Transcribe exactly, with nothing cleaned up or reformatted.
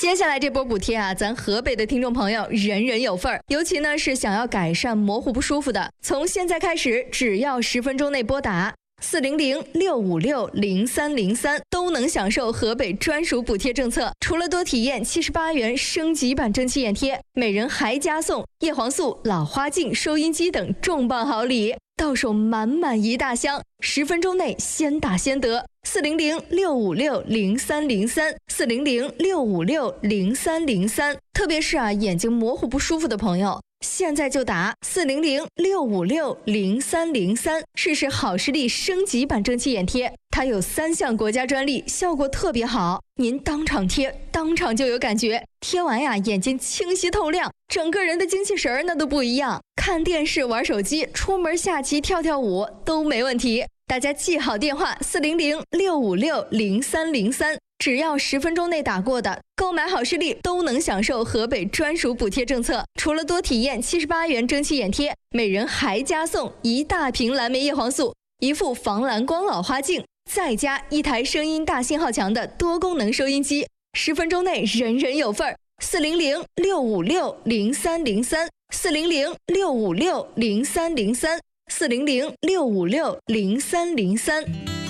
接下来这波补贴啊，咱河北的听众朋友人人有份儿。尤其呢是想要改善模糊不舒服的，从现在开始，只要十分钟内拨打四零零六五六零三零三，都能享受河北专属补贴政策。除了多体验七十八元升级版蒸汽眼贴，每人还加送叶黄素、老花镜、收音机等重磅好礼，到手满满一大箱，十分钟内先打先得。四零零六五六零三零三，四零零六五六零三零三。特别是啊，眼睛模糊不舒服的朋友，现在就打四零零六五六零三零三，试试好视力升级版蒸汽眼贴。它有三项国家专利，效果特别好，您当场贴，当场就有感觉，贴完呀，眼睛清晰透亮，整个人的精气神儿那都不一样。看电视、玩手机、出门下棋、跳跳舞都没问题。大家记好电话四零零六五六零三零三，只要十分钟内打过的，购买好视力都能享受河北专属补贴政策。除了多体验七十八元蒸汽眼贴，每人还加送一大瓶蓝莓叶黄素、一副防蓝光老花镜，再加一台声音大信号强的多功能收音机。十分钟内人人有份儿。四零零六五六零三零三，四零零六五六零三零三，四零零六五六零三零三。